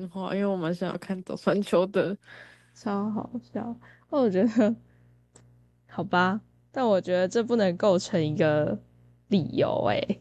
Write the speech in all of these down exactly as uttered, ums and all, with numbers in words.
漫画，因为我们想要看早川秋的。 超好笑。我觉得好吧，但我觉得这不能构成一个理由诶。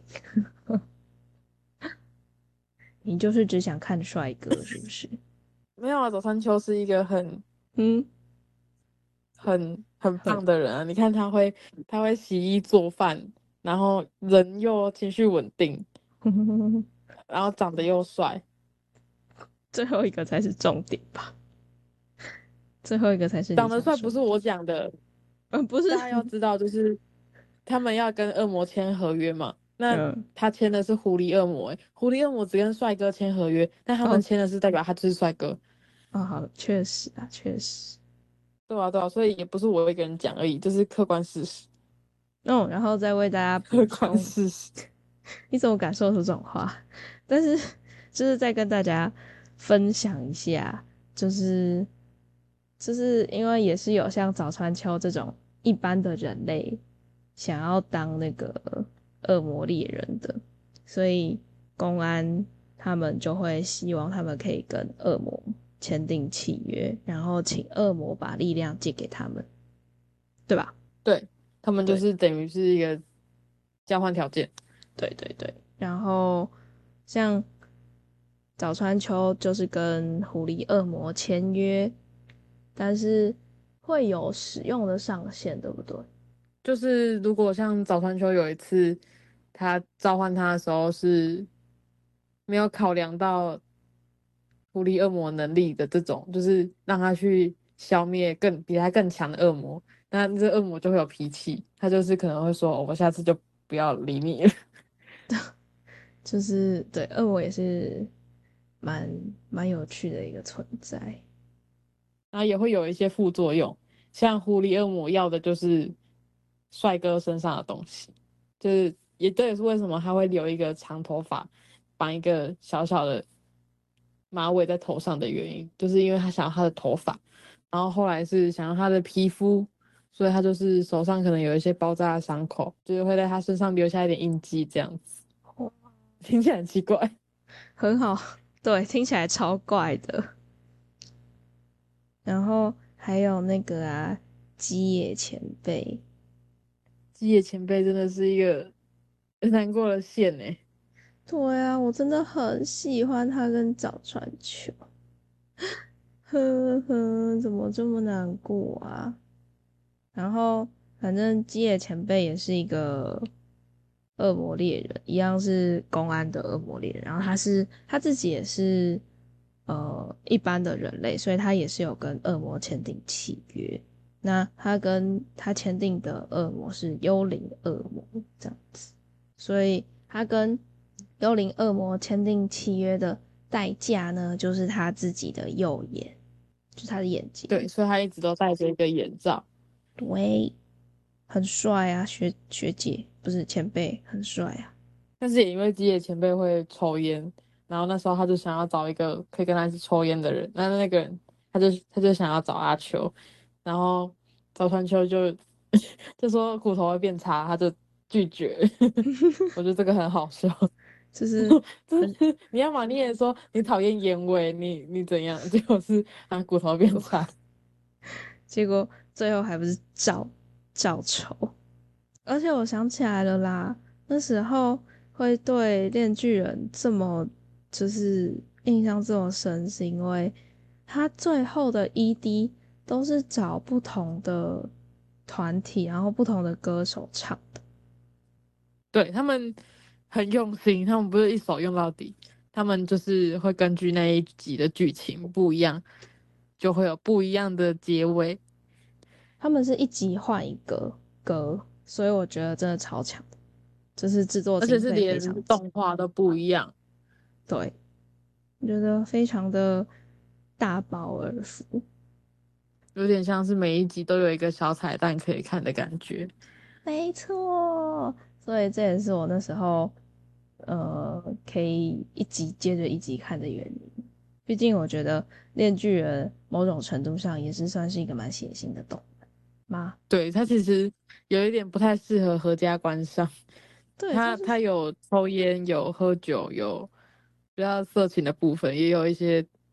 你就是只想看帅哥是不是？ 没有啊，早川秋是一个很嗯， 很很很棒的人啊！你看他会他会洗衣做饭，然后人又情绪稳定，然后长得又帅。 最后一个才是重点吧？最后一个才是你长得想说的。 帅不是我讲的， 嗯，不是， 大家要知道，就是他们要跟恶魔签合约嘛。那嗯， 他签的是狐狸恶魔、欸，狐狸恶魔只跟帅哥签合约，但他们哦， 签的是代表他就是帅哥。 哦，好，确实啊，确实。 对啊，对啊，所以也不是我一个人讲而已，这是客观事实。 嗯，然后再为大家补客观充， 事实。 你怎么敢说出这种话？但是就是再跟大家分享一下，就是就是因为也是有像早川秋这种一般的人类想要当那个恶魔猎人的，所以公安他们就会希望他们可以跟恶魔签订契约，然后请恶魔把力量借给他们，对吧？ 对，他们就对是等于是一个交换条件。 对对对，然后像早川秋就是跟狐狸恶魔签约，但是会有使用的上限，对不对？ 就是如果像早川秋有一次他召唤他的时候是没有考量到狐狸恶魔能力的这种，就是让他去消灭更比他更强的恶魔，那这恶魔就会有脾气，他就是可能会说，哦我下次就不要理你了。 就是对恶魔也是蛮蛮有趣的一个存在。 然后也会有一些副作用，像狐狸恶魔要的就是帅哥身上的东西，就是也这也是为什么他会留一个长头发，绑一个小小的马尾在头上的原因，就是因为他想要他的头发，然后后来是想要他的皮肤，所以他就是手上可能有一些包扎的伤口，就是会在他身上留下一点印记，这样子。听起来很奇怪。 很好，对，听起来超怪的。然后还有那个啊，基野前辈， 基野前辈真的是一个很难过的线呢。 对啊，我真的很喜欢他跟早川秋，呵呵，怎么这么难过啊？然后反正基野前辈也是一个恶魔猎人，一样是公安的恶魔猎人。然后他是他自己也是呃一般的人类，所以他也是有跟恶魔签订契约。那他跟他签订的恶魔是幽灵恶魔这样子，所以他跟幽灵恶魔签订契约的代价呢，就是他自己的右眼，就是他的眼对， 睛。 所以他一直都戴着一个眼罩。 对，很帅啊，学学姐不是前辈，很帅啊。 但是也因为基野前辈会抽烟，然后那时候他就想要找一个可以跟他一起抽烟的人，那那个人他就他就想要找阿秋，然后早川秋就就说骨头会变差，他就拒绝。我觉得这个很好笑。 就是很就是你要嘛你也说你讨厌烟味，你你怎样，结果是啊骨头变过， 差。 结果最后还不是照照抽。而且我想起来了啦，那时候会对炼巨人这么就是印象这么深，是因为他最后的 E D 都是找不同的团体，然后不同的歌手唱的。 对，他们很用心，他们不是一手用到底，他们就是会根据那一集的剧情不一样，就会有不一样的结尾。 他们是一集换一个歌，所以我觉得真的超强的，就是制作而且是经费非连常紧。 动画都不一样。 对，我觉得非常的大饱耳福。 有点像是每一集都有一个小彩蛋可以看的感觉。 没错，所以这也是我那时候呃可以一集接着一集看的原因。毕竟我觉得《链锯人》某种程度上也是算是一个蛮血腥的动漫吗？ 对，它其实有一点不太适合合家观赏， 对，它就是它它有抽烟，有喝酒，有比较色情的部分，也有一些